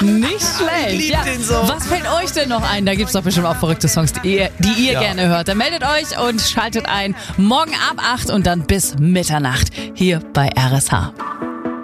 Nicht schlecht. Ich lieb den so. Was fällt euch denn noch ein? Da gibt's doch bestimmt auch verrückte Songs, die ihr gerne hört. Dann meldet euch und schaltet ein. Morgen ab 8 und dann bis Mitternacht hier bei RSH.